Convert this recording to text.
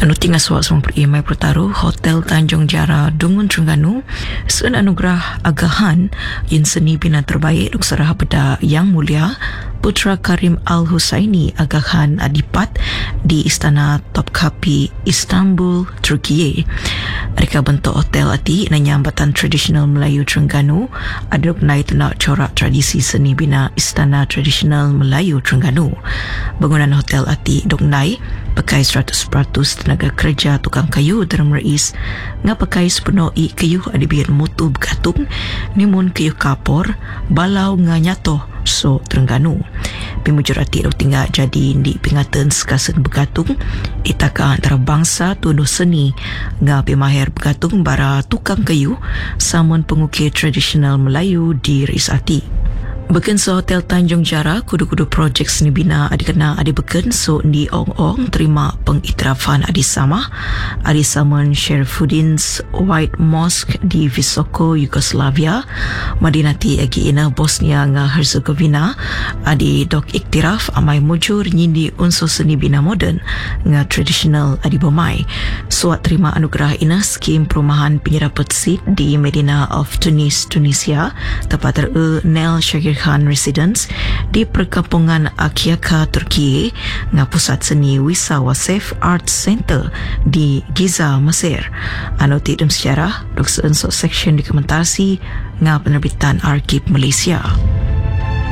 Anu tinggal suat semua berimai pertaruh Hotel Tanjung Jara Dungun Terengganu Sen anugerah agahan Yin seni bina terbaik Duk Serah Beda Yang Mulia Putra Karim Al-Husaini agahan Adipat di Istana Topkapi Istanbul, Turki. Mereka bentuk hotel ati dan nyambatan tradisional Melayu Terengganu ada penai tenak corak tradisi seni bina Istana Tradisional Melayu Terengganu. Bangunan hotel ati dok nai pakai 100% tenaga kerja tukang kayu dalam reis ngah pakai sepenuh kayu adibir mutu bergatung nimun kayu kapor balau ngah nyatoh so Terengganu. Pimujur ati dok tinggal jadi di pingatan sekasen bergatung itaka antara bangsa tunduh seni ngah pimahir bergatung bara tukang kayu samun pengukir tradisional Melayu di reis ati. Beken so Hotel Tanjung Jara kudu-kudu projek seni bina adi kena adi beken so di ong-ong terima pengiktirafan adi sama adi saman Sherifuddin's White Mosque di Visoko, Yugoslavia madinati agi ina Bosnia nga Herzegovina adi dok iktiraf amai mujur nyindi unsur seni bina modern nga tradisional adi bomai suat terima anugerah ina skim perumahan penyerapat seat di Medina of Tunis, Tunisia tepat Nel Shakir Khan Residence di perkampungan Akyaka, Turki nga pusat seni Wisa Wasef Arts Center di Giza, Mesir. Anu tidum sejarah dok seunsur seksyen dokumentasi nga penerbitan Arkib Malaysia.